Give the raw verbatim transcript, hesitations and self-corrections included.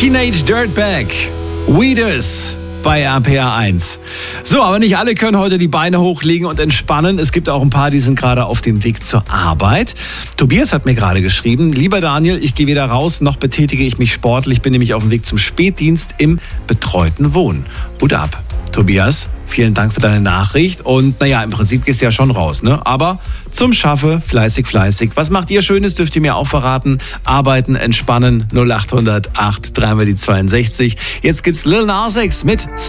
Teenage Dirtbag, Weeders bei R P R eins. So, aber nicht alle können heute die Beine hochlegen und entspannen. Es gibt auch ein paar, die sind gerade auf dem Weg zur Arbeit. Tobias hat mir gerade geschrieben, lieber Daniel, ich gehe weder raus, noch betätige ich mich sportlich, bin nämlich auf dem Weg zum Spätdienst im betreuten Wohnen. Hut ab. Tobias, vielen Dank für deine Nachricht. Und naja, im Prinzip gehst du ja schon raus, ne? Aber zum Schaffe, fleißig, fleißig. Was macht ihr Schönes, dürft ihr mir auch verraten. Arbeiten, entspannen, null acht hundert acht, dreimal die zweiundsechzig. Jetzt gibt's Lil Nas X mit